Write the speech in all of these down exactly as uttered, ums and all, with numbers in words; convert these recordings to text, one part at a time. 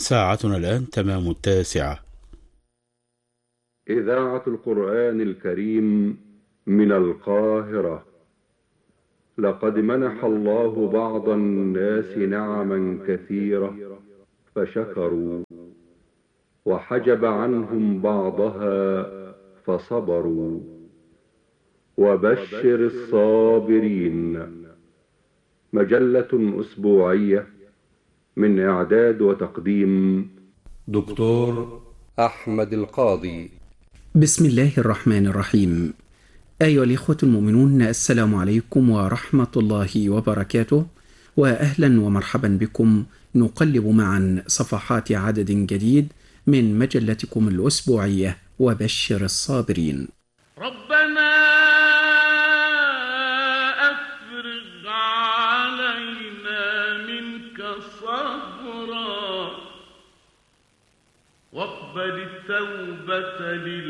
ساعتنا الآن تمام التاسعة. إذاعة القرآن الكريم من القاهرة. لقد منح الله بعض الناس نعما كثيرة فشكروا، وحجب عنهم بعضها فصبروا. وبشر الصابرين. مجلة أسبوعية من إعداد وتقديم دكتور أحمد القاضي. بسم الله الرحمن الرحيم. أيها الإخوة المؤمنون، السلام عليكم ورحمة الله وبركاته، وأهلا ومرحبا بكم. نقلب معا صفحات عدد جديد من مجلتكم الأسبوعية وبشر الصابرين. ربنا أفرغ علينا منك صبرا واقبل التوبة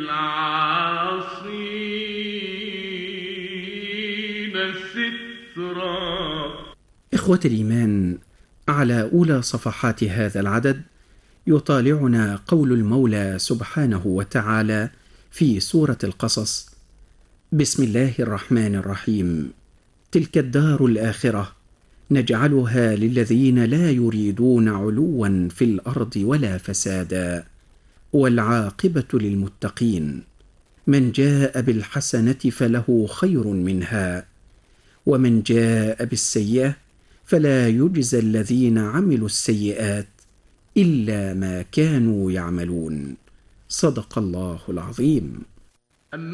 للعاصين سترا. إخوة الإيمان، على أولى صفحات هذا العدد يطالعنا قول المولى سبحانه وتعالى في سورة القصص: بسم الله الرحمن الرحيم. تلك الدار الآخرة نجعلها للذين لا يريدون علوا في الأرض ولا فسادا والعاقبة للمتقين. من جاء بالحسنة فله خير منها ومن جاء بالسيئة فلا يجزى الذين عملوا السيئات إلا ما كانوا يعملون. صدق الله العظيم.